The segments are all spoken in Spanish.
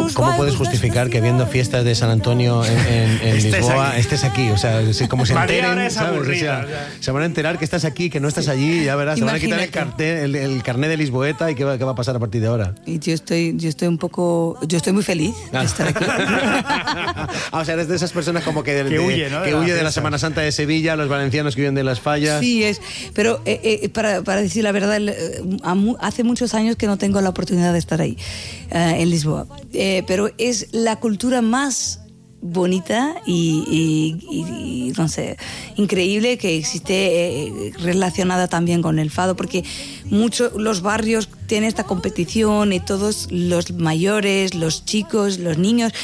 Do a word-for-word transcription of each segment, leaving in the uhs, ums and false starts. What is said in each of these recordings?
¿cómo puedes justificar que viendo fiestas de San Antonio en, en, en Lisboa aquí. estés aquí? O sea, como se María enteren, ahora es ¿sabes? aburrida, O sea, o sea. se van a enterar que estás aquí, que no estás allí, ya verás, te van a quitar el, Imagínate. cartel, el, el carnet de lisboeta y qué va, qué va a pasar a partir de ahora. Y yo estoy, yo estoy un poco, yo estoy muy feliz de estar aquí. Ah, o sea, eres de esas personas como que, de, Que de- huye, ¿no? de que la huye de la fiesta. Semana Santa de Sevilla, los valencianos que huyen de las fallas. Sí, es. Pero eh, eh, para, para decir la verdad, eh, a mu- hace muchos años que no tengo la oportunidad de estar ahí, eh, en Lisboa. Eh, pero es la cultura más bonita y, y- y- y, no sé, increíble que existe, eh, relacionada también con el fado, porque muchos los barrios tienen esta competición y todos los mayores, los chicos, los niños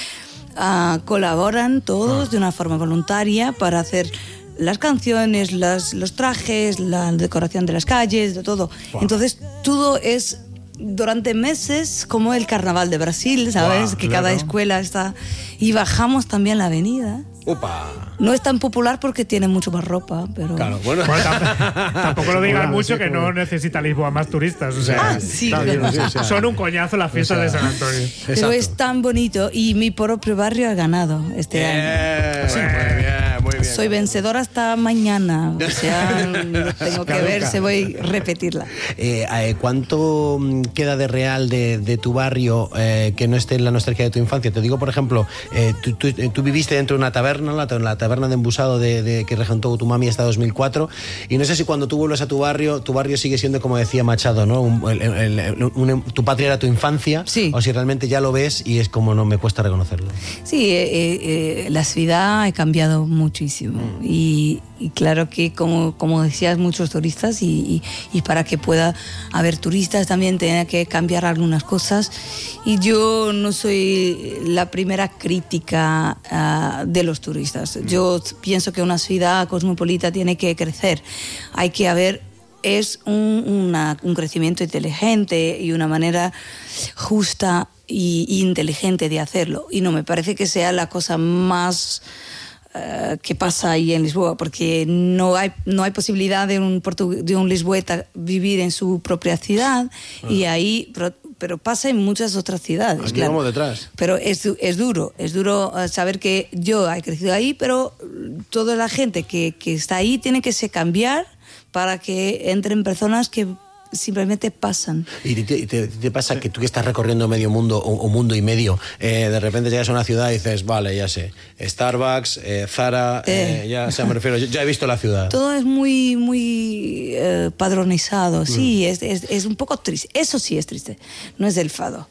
ah, colaboran todos de una forma voluntaria para hacer las canciones, las, los trajes, la decoración de las calles, de todo. Entonces todo es durante meses como el carnaval de Brasil, ¿sabes? Wow, que claro. cada escuela está... Y bajamos también la avenida. ¡Upa! No es tan popular porque tiene mucho más ropa, pero... Claro, bueno. Bueno, tam- tampoco lo digan Hola, mucho sí, que como- no necesita Lisboa más turistas. O sea, Ah, sí, Está bien, claro. sí, o sea, son un coñazo las fiestas o sea, de San Antonio. Pero exacto. es tan bonito y mi propio barrio ha ganado este año. Bien, muy bien, muy bien. Soy vencedora hasta mañana, o sea, lo tengo que ver Caduca. si voy a repetirla. Eh, eh, ¿Cuánto mm, queda de real de, de tu barrio eh, que no esté en la nostalgia de tu infancia? Te digo, por ejemplo, eh, tú, tú- eh, tú viviste dentro de una taberna, la, ta- la taberna de embusado de, de- que regentó tu mami hasta dos mil cuatro, y no sé si cuando tú vuelves a tu barrio, tu barrio sigue siendo, como decía Machado, ¿no? Un- el- el- el- un- tu patria era tu infancia, Sí. o si realmente ya lo ves y es como no me cuesta reconocerlo. Sí, eh, eh, eh, la ciudad ha cambiado muchísimo y, y claro que como, como decías, muchos turistas y, y- y para que pueda haber turistas también tiene que cambiar algunas cosas y yo no soy la primera crítica ah, de los turistas. Yo pienso que una ciudad cosmopolita tiene que crecer, hay que haber es un, una- un crecimiento inteligente y una manera justa y, y inteligente de hacerlo. Y no me parece que sea la cosa más eh, que pasa ahí en Lisboa, porque no hay, no hay posibilidad de un, portu- de un lisboeta vivir en su propia ciudad y ahí... Pero, pero pasa en muchas otras ciudades. Aquí claro. vamos detrás. Pero es, du- es duro, es duro eh, saber que yo he crecido ahí, pero toda la gente que, que está ahí tiene que se cambiar para que entren personas que simplemente pasan. ¿Y te, te- te- te pasa que tú que estás recorriendo medio mundo o, o mundo y medio, eh, de repente llegas a una ciudad y dices, vale, ya sé, Starbucks, eh, Zara, eh, Eh. ya, o sea, me refiero, yo ya he visto la ciudad. Todo es muy, muy eh, padronizado, sí, es, es, es un poco triste. Eso sí es triste, no es el fado.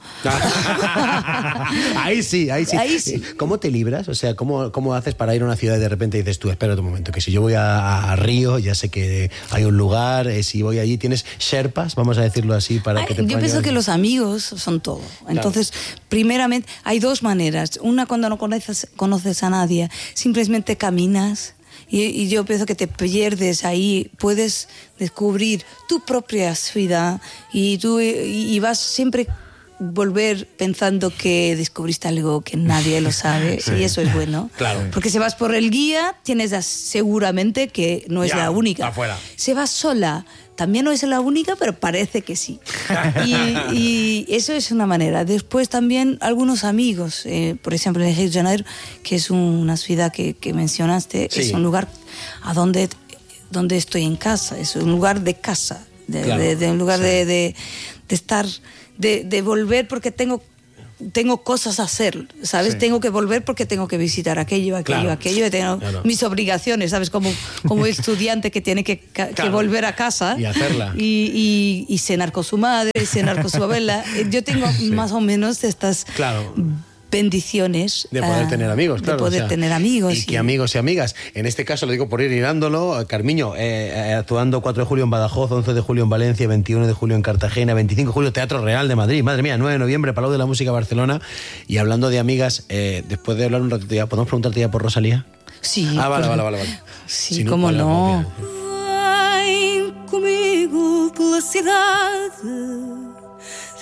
Ahí sí, ahí sí. Ahí sí. ¿Cómo te libras? O sea, ¿cómo, cómo haces para ir a una ciudad y de repente dices tú, espérate un momento, que si yo voy a, a Río, ya sé que hay un lugar, eh, si voy allí, tienes sherpas, vamos a decirlo así, para Ay, que te yo puedan pienso llevar? que los amigos son todo. Entonces, primeramente, hay dos maneras. Una, cuando no conoces, conoces a nadie, simplemente caminas. Y, y yo pienso que te pierdes ahí, puedes descubrir tu propia ciudad y tú y, y vas siempre volver pensando que descubriste algo que nadie lo sabe y eso es bueno. Claro. Porque si vas por el guía, tienes a- seguramente que no es Ya, la única. afuera. Si vas sola, también no es la única, pero parece que sí. Y, y eso es una manera. Después también algunos amigos, eh, por ejemplo en Río de Janeiro, que es una ciudad que, que mencionaste, Sí. es un lugar a donde, donde estoy en casa, es un lugar de casa, de, Claro, de- de un lugar sí. de, de, de estar, de, de volver porque tengo... Tengo cosas a hacer, ¿sabes? Sí. Tengo que volver porque tengo que visitar aquello, aquello, Claro. aquello, y tengo Claro. mis obligaciones, ¿sabes? Como, como estudiante que tiene que, ca- que Claro. volver a casa Y hacerla. y, y, y cenar con su madre, cenar con su abuela. Yo tengo más o menos estas Claro. bendiciones. De poder ah, tener amigos, claro. De poder o sea, tener amigos. Y que amigos y amigas. En este caso lo digo por ir hilándolo. Carmiño, eh, eh, actuando cuatro de julio en Badajoz, once de julio en Valencia, veintiuno de julio en Cartagena, veinticinco de julio Teatro Real de Madrid. Madre mía, nueve de noviembre, Palau de la Música Barcelona. Y hablando de amigas, eh, después de hablar un ratito ya, ¿podemos preguntarte ya por Rosalía? Sí. Ah, vale, por- vale, vale. vale. Sí, Si cómo vale, no. vale, Vem comigo pela cidade,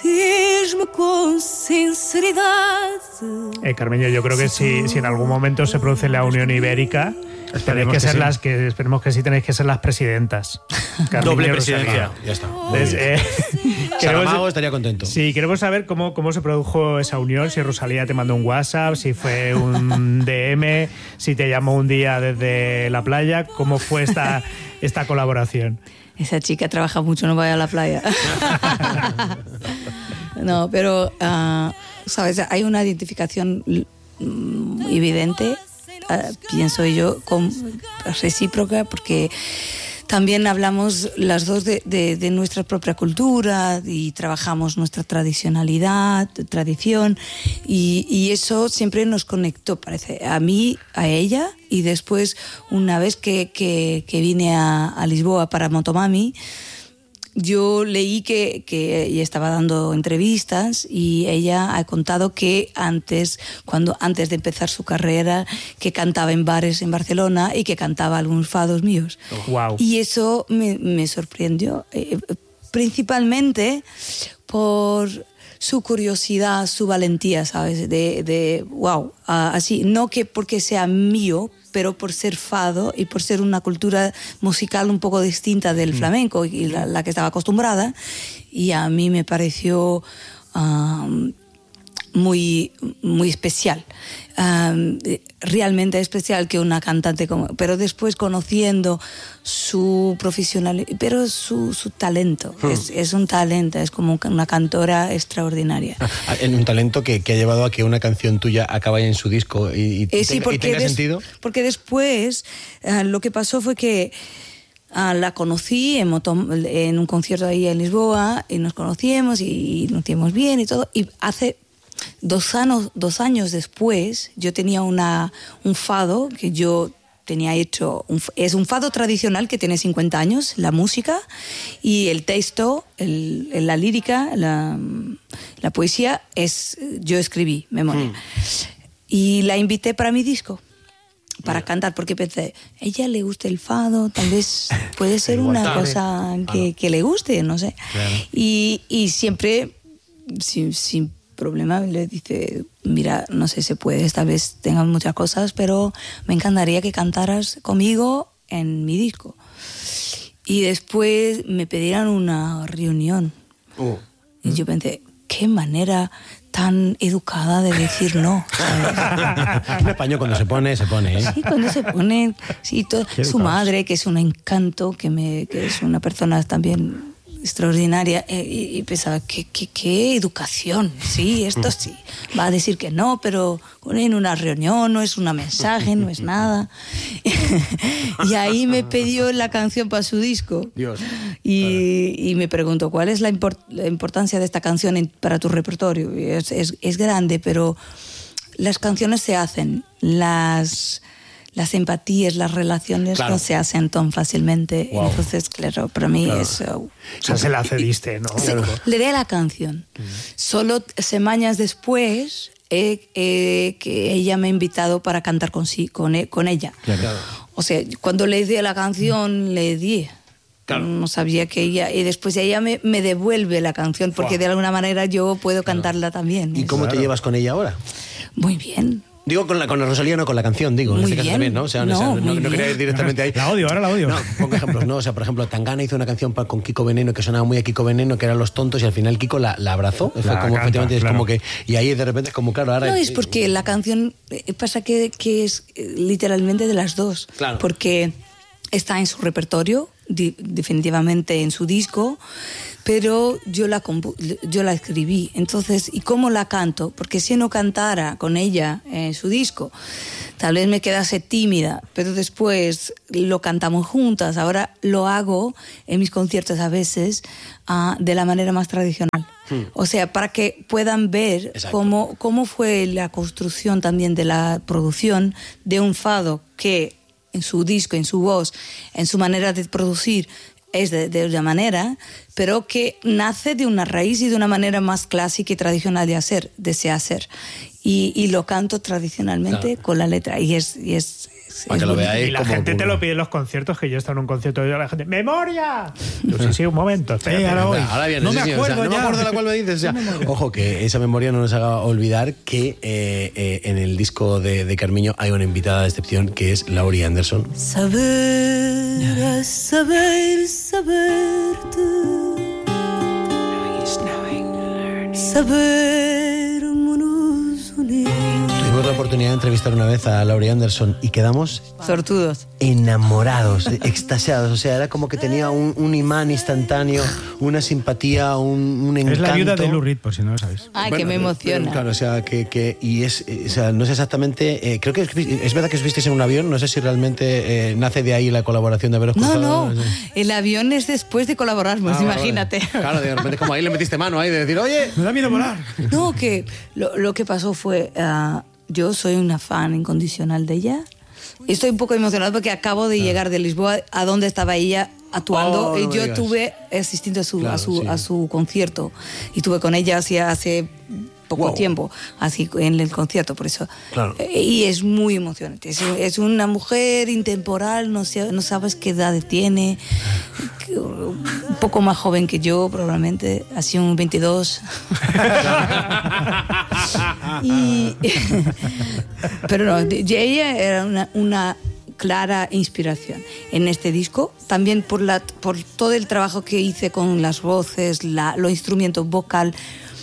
fiz-me com sinceridade. Eh, Carmeño, yo creo que si, si en algún momento se produce la Unión Ibérica, tenéis que, que ser sí. las que esperemos que sí tenéis que ser las presidentas. Carmeño Doble y presidencia. Rosalía. Ya está. Entonces, eh, Saramago queremos, estaría contento. sí, queremos saber cómo, cómo se produjo esa unión, si Rosalía te mandó un WhatsApp, si fue un D M, si te llamó un día desde la playa, cómo fue esta, esta colaboración. Esa chica trabaja mucho, no vaya a la playa. No, pero, uh, ¿sabes? Hay una identificación mm, evidente, uh, pienso yo, con, recíproca, porque también hablamos las dos de, de, de nuestra propia cultura y trabajamos nuestra tradicionalidad, tradición, y, y eso siempre nos conectó, parece, a mí, a ella, y después, una vez que, que, que vine a, a Lisboa para Motomami, yo leí que, que ella estaba dando entrevistas y ella ha contado que antes, cuando, antes de empezar su carrera, que cantaba en bares en Barcelona y que cantaba algunos fados míos. Oh, wow. Y eso me, me sorprendió, eh, principalmente por su curiosidad, su valentía, ¿sabes? De, de wow, uh, así, no que porque sea mío, pero por ser fado y por ser una cultura musical un poco distinta del flamenco y la, la que estaba acostumbrada, y a mí me pareció um, muy, muy especial, um, realmente especial que una cantante como, pero después conociendo su profesionalidad, pero su, su talento, hmm. es, es un talento, es como una cantora extraordinaria. En un talento que, que ha llevado a que una canción tuya acabe en su disco y, y, eh, sí, tenga, y tenga des, sentido. Porque después uh, lo que pasó fue que uh, la conocí en, Motom, en un concierto ahí en Lisboa y nos conocíamos y, y nos conocíamos bien y todo, y hace Dos años, dos años después, yo tenía una, un fado que yo tenía hecho. Un, es un fado tradicional que tiene cincuenta años, la música y el texto, el, la lírica, la, la poesía, es, yo escribí, memoria. Mm. Y la invité para mi disco, para yeah. cantar, porque pensé, a ella le gusta el fado, tal vez puede ser una tarde. cosa que, que le guste, no sé. Claro. Y, y siempre, sin, sin problema, le dice, mira, no sé si puedes, tal vez tengan muchas cosas, pero me encantaría que cantaras conmigo en mi disco. Y después me pidieron una reunión. Uh. Y yo pensé, qué manera tan educada de decir no, ¿sabes? Un español cuando se pone, se pone, ¿eh? Sí, cuando se pone, sí, todo, su madre, que es un encanto, que, me, que es una persona también extraordinaria, eh, y, y pensaba, ¿qué, qué, qué educación, sí, esto sí, va a decir que no, pero en una reunión no es un mensaje, no es nada. Y ahí me pidió la canción para su disco. Dios. Y, y me preguntó, ¿cuál es la, import, la importancia de esta canción en, para tu repertorio? Y es, es, es grande, pero las canciones se hacen, las... las empatías, las relaciones claro. no se hacen tan fácilmente. Wow. Entonces, claro, para mí claro. es... Uh, o sea, se la cediste, ¿no? Sí, le di la canción. Uh-huh. Solo semanas después eh, eh, que ella me ha invitado para cantar con, sí, con, con ella. Claro. O sea, cuando le di la canción, uh-huh. le di. Claro. No sabía que ella... Y después ella me, me devuelve la canción, porque wow. de alguna manera yo puedo claro. cantarla también. ¿Y cómo claro. te llevas con ella ahora? Muy bien. Digo con la, con la Rosalía, no con la canción, digo, muy en este bien. caso también, ¿no? O sea, no, no, o sea, no, no quería ir directamente ahí. La odio, ahora la odio. No, pongo ejemplos, ¿no? O sea, por ejemplo, Tangana hizo una canción con Kiko Veneno que sonaba muy a Kiko Veneno, que eran Los Tontos, y al final Kiko la, la abrazó. La fue como, canta, efectivamente, claro. es como que... Y ahí de repente es como, claro, ahora... No, es porque la canción pasa que, que es literalmente de las dos. Claro. Porque está en su repertorio, di, definitivamente en su disco, pero yo la, yo la escribí. Entonces, ¿y cómo la canto? Porque si no cantara con ella en su disco, tal vez me quedase tímida, pero después lo cantamos juntas. Ahora lo hago en mis conciertos a veces uh, de la manera más tradicional. Hmm. O sea, para que puedan ver cómo, cómo fue la construcción también de la producción de un fado que en su disco, en su voz, en su manera de producir, es de, de una manera, pero que nace de una raíz y de una manera más clásica y tradicional de hacer, de se hacer. Y, y lo canto tradicionalmente claro. con la letra. Y es, y es Para que lo veáis. Y la como gente un... te lo pide en los conciertos, que yo he estado en un concierto y la gente, ¡memoria! Yo, sí, sí, un momento. Sí, ahora, voy. ahora viene, no sí, me sí, acuerdo o sea, no ya. me acuerdo de la cual me dices. O sea, no ojo, que esa memoria no nos haga olvidar que eh, eh, en el disco de, de Carmiño hay una invitada de excepción que es Laurie Anderson. Saber, saber, saberte. Sabernos unir. Tuvimos la oportunidad de entrevistar una vez a Laurie Anderson y quedamos Sortudos. enamorados, extasiados. O sea, era como que tenía un, un imán instantáneo, una simpatía, un, un encanto. Es la viuda de Lou Reed, por si no lo sabéis. Ay, Bueno, que me emociona. pero, claro, o sea, que, que y es, o sea, no sé exactamente, eh, creo que es, es verdad que estuvisteis en un avión, no sé si realmente eh, nace de ahí la colaboración de haberos No, cruzado. no, sé. el avión es después de colaborar, pues Ah, vale, imagínate. vale. Claro, de repente como ahí le metiste mano ahí de decir, oye, Me da miedo volar. No, que lo, lo que pasó fue, uh, yo soy una fan incondicional de ella. Estoy un poco emocionada porque acabo de llegar de Lisboa a donde estaba ella actuando Oh, no y me yo digas. estuve asistiendo a su, Claro, a su, sí. a su concierto y estuve con ella hace, hace poco Wow. tiempo, así en el concierto, por eso. Claro. Eh, Y es muy emocionante. Es, es una mujer intemporal, no, sé, no sabes qué edad tiene, que- un poco más joven que yo, probablemente, así un veintidós. y, pero no, de- ella era una, una clara inspiración en este disco, también por, la, por todo el trabajo que hice con las voces, la, los instrumentos vocal.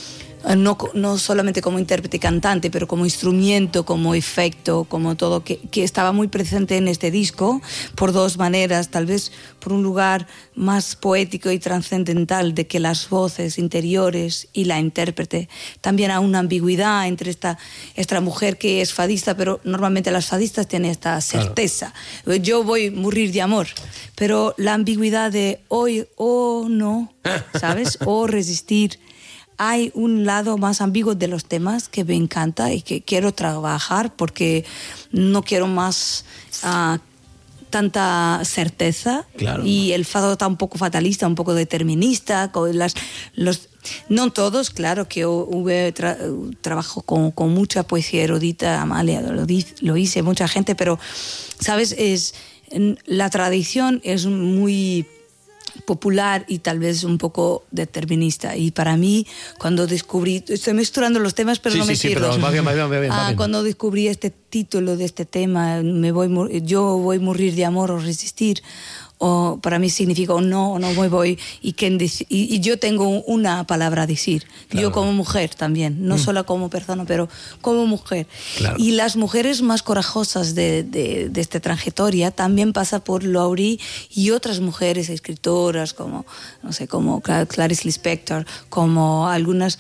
No, no solamente como intérprete y cantante, pero como instrumento, como efecto, como todo, que, que estaba muy presente en este disco, por dos maneras, tal vez por un lugar más poético y trascendental de que las voces interiores y la intérprete. También hay una ambigüedad entre esta, esta mujer que es fadista, pero normalmente las fadistas tienen esta certeza. Yo voy a morir de amor, pero la ambigüedad de hoy o no, ¿sabes? O resistir. Hay un lado más ambiguo de los temas que me encanta y que quiero trabajar porque no quiero más uh, tanta certeza. Claro. Y el fado está un poco fatalista, un poco determinista. Con las, los, no todos, claro, que hubo tra trabajo con, con mucha poesía erudita, Amalia lo, lo hice, mucha gente, pero, ¿sabes? Es, la tradición es muy popular y tal vez un poco determinista, y para mí cuando descubrí, estoy mezclando los temas pero sí, no me sí, sí, pierdo. pero va bien, va bien, va bien, va ah, bien. cuando descubrí este título de este tema, me voy, yo voy a morir de amor o resistir, o para mí significa o no, o no voy, voy y, que, y, y yo tengo una palabra a decir, claro. Yo como mujer también, no mm. solo como persona, pero como mujer. Claro. Y las mujeres más corajosas de, de, de esta trayectoria también pasa por Laurie y otras mujeres escritoras como, no sé, como Clarice Lispector, como algunas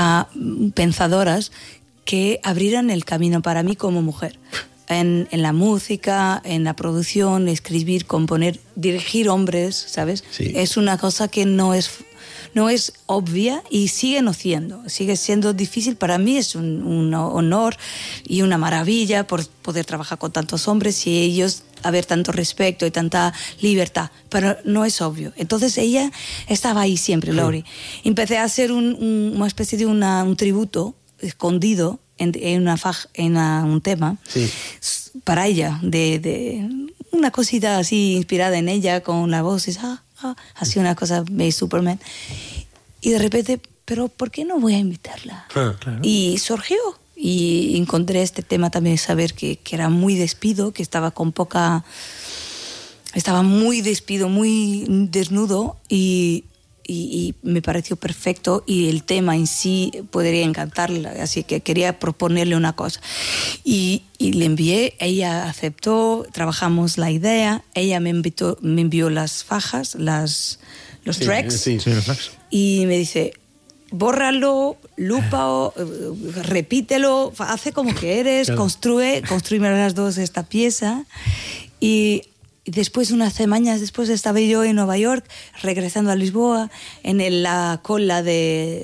uh, pensadoras que abrieran el camino para mí como mujer. En, en la música, en la producción, escribir, componer, dirigir hombres, ¿sabes? Sí. Es una cosa que no es, no es obvia y sigue no siendo, sigue siendo difícil. Para mí es un, un honor y una maravilla por poder trabajar con tantos hombres y ellos haber tanto respeto y tanta libertad, pero no es obvio. Entonces ella estaba ahí siempre, Laurie. Empecé a hacer un, un, una especie de una, un tributo escondido en, en, una faj, en una, un tema sí. para ella, de, de una cosita así inspirada en ella, con la voz, ah, ah, así una cosa de Superman. Y de repente, pero ¿por qué no voy a invitarla? Ah, claro. Y surgió. Y encontré este tema también, saber que, que era muy despido, que estaba con poca... Estaba muy despido, muy desnudo y... Y, y me pareció perfecto y el tema en sí podría encantarle, así que quería proponerle una cosa y, y le envié, ella aceptó, trabajamos la idea, ella me invitó, me envió las fajas, las, los sí, tracks, sí, sí, los tracks y me dice, bórralo, lúpalo, repítelo, hace como que eres, claro. construye, construime las dos esta pieza. Y Y después, unas semanas después, estaba yo en Nueva York, regresando a Lisboa, en el, la cola de,